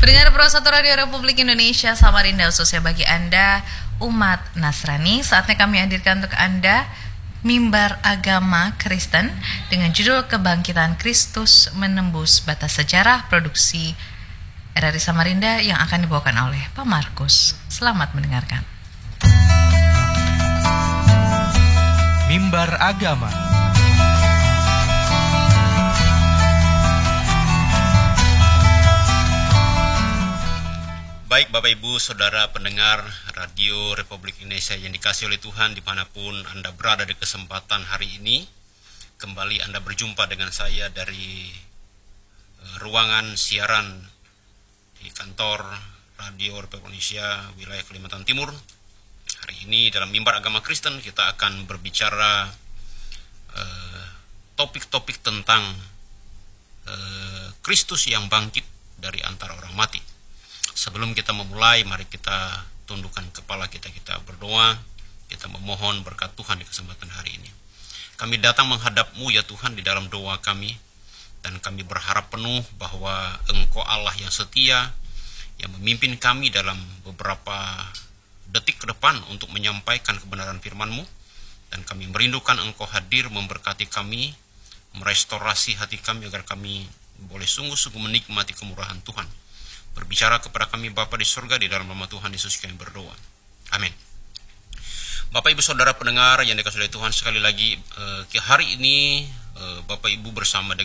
Pendengar Pro 1 Radio Republik Indonesia Samarinda, khususnya bagi Anda umat Nasrani, saatnya kami hadirkan untuk Anda Mimbar Agama Kristen dengan judul Kebangkitan Kristus Menembus Batas Sejarah, produksi RRI Samarinda yang akan dibawakan oleh Pak Markus. Selamat mendengarkan. Mimbar Agama. Baik Bapak Ibu Saudara pendengar Radio Republik Indonesia yang dikasihi oleh Tuhan dimanapun Anda berada di kesempatan hari ini, kembali Anda berjumpa dengan saya dari ruangan siaran di kantor Radio Republik Indonesia wilayah Kalimantan Timur. Hari ini dalam Mimbar Agama Kristen kita akan berbicara topik-topik tentang Kristus yang bangkit dari antara orang mati. Sebelum kita memulai, mari kita tundukkan kepala kita berdoa, kita memohon berkat Tuhan di kesempatan hari ini. Kami datang menghadap-Mu ya Tuhan di dalam doa kami, dan kami berharap penuh bahwa Engkau Allah yang setia, yang memimpin kami dalam beberapa detik ke depan untuk menyampaikan kebenaran firman-Mu, dan kami merindukan Engkau hadir memberkati kami, merestorasi hati kami agar kami boleh sungguh-sungguh menikmati kemurahan Tuhan. Berbicara kepada kami Bapa di surga, di dalam nama Tuhan Yesus kami berdoa. Amin. Bapak Ibu Saudara pendengar yang dikasihi oleh Tuhan, sekali lagi hari ini Bapak Ibu bersama dengan